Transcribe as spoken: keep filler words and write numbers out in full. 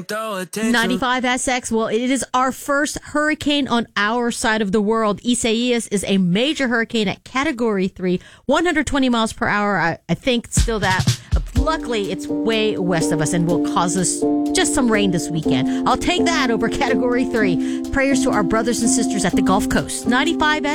ninety-five S X, well, it is our first hurricane on our side of the world. Isaias is a major hurricane at Category three, one hundred twenty miles per hour. I, I think still that. Luckily, it's way west of us and will cause us just some rain this weekend. I'll take that over Category three. Prayers to our brothers and sisters at the Gulf Coast. ninety-five